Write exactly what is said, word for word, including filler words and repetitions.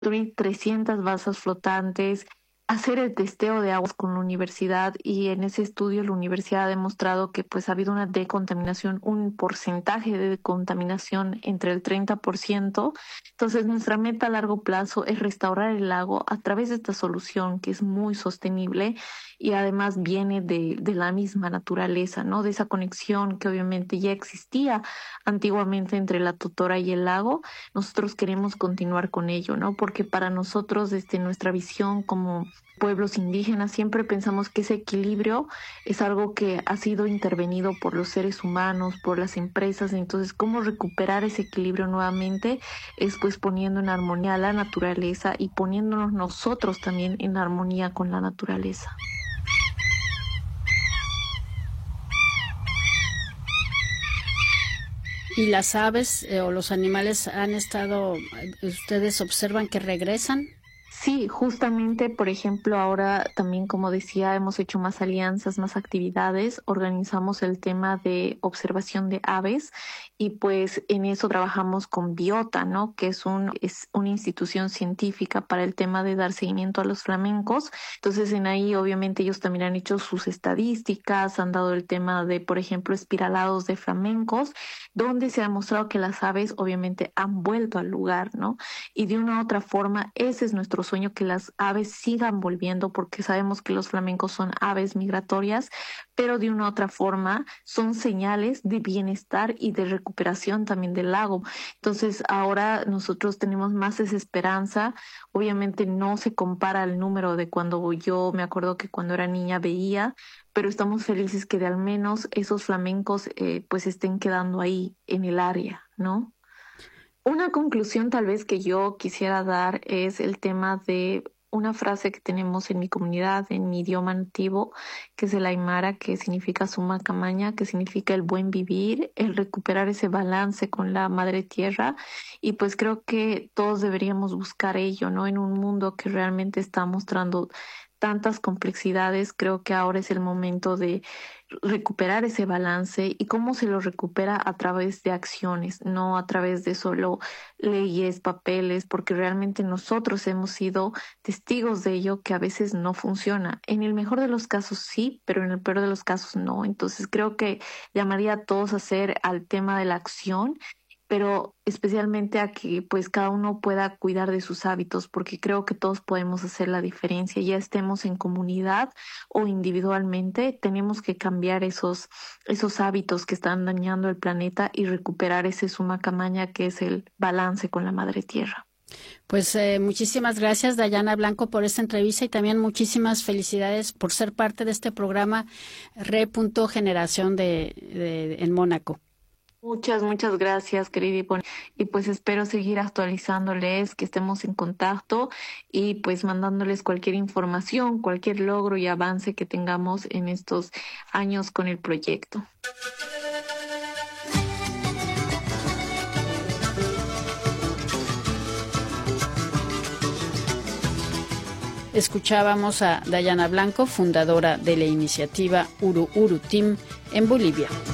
construir trescientas balsas flotantes, hacer el testeo de aguas con la universidad, y en ese estudio la universidad ha demostrado que pues ha habido una decontaminación, un porcentaje de contaminación entre el treinta por ciento. Entonces nuestra meta a largo plazo es restaurar el lago a través de esta solución que es muy sostenible y además viene de, de la misma naturaleza, ¿no? De esa conexión que obviamente ya existía antiguamente entre la Totora y el lago. Nosotros queremos continuar con ello, ¿no? Porque para nosotros, desde nuestra visión como pueblos indígenas, siempre pensamos que ese equilibrio es algo que ha sido intervenido por los seres humanos, por las empresas. Entonces, cómo recuperar ese equilibrio nuevamente es pues poniendo en armonía a la naturaleza y poniéndonos nosotros también en armonía con la naturaleza. ¿Y las aves eh, o los animales han estado, ustedes observan que regresan? Sí, justamente, por ejemplo, ahora también, como decía, hemos hecho más alianzas, más actividades, organizamos el tema de observación de aves y pues en eso trabajamos con Biota, ¿no? Que es, un, es una institución científica para el tema de dar seguimiento a los flamencos. Entonces, en ahí obviamente ellos también han hecho sus estadísticas, han dado el tema de, por ejemplo, espiralados de flamencos, donde se ha mostrado que las aves obviamente han vuelto al lugar, ¿no? Y de una u otra forma, ese es nuestro sueño, que las aves sigan volviendo, porque sabemos que los flamencos son aves migratorias, pero de una u otra forma son señales de bienestar y de recuperación también del lago. Entonces ahora nosotros tenemos más esa esperanza. Obviamente no se compara al número de cuando yo me acuerdo que cuando era niña veía, pero estamos felices que de al menos esos flamencos eh, pues estén quedando ahí en el área, ¿no? Una conclusión tal vez que yo quisiera dar es el tema de una frase que tenemos en mi comunidad, en mi idioma nativo, que es el aymara, que significa suma camaña, que significa el buen vivir, el recuperar ese balance con la madre tierra. Y pues creo que todos deberíamos buscar ello, ¿no? En un mundo que realmente está mostrando tantas complejidades, creo que ahora es el momento de recuperar ese balance. ¿Y cómo se lo recupera? A través de acciones, no a través de solo leyes, papeles, porque realmente nosotros hemos sido testigos de ello, que a veces no funciona. En el mejor de los casos sí, pero en el peor de los casos no. Entonces creo que llamaría a todos a hacer al tema de la acción, pero especialmente a que pues cada uno pueda cuidar de sus hábitos, porque creo que todos podemos hacer la diferencia, ya estemos en comunidad o individualmente. Tenemos que cambiar esos, esos hábitos que están dañando el planeta y recuperar ese suma camaña, que es el balance con la madre tierra. Pues eh, muchísimas gracias, Dayana Blanco, por esta entrevista, y también muchísimas felicidades por ser parte de este programa Re. Generación de, de, en Mónaco. Muchas, muchas gracias, querida Ivonne. Y pues espero seguir actualizándoles, que estemos en contacto y pues mandándoles cualquier información, cualquier logro y avance que tengamos en estos años con el proyecto. Escuchábamos a Dayana Blanco, fundadora de la iniciativa Uru Uru Team en Bolivia.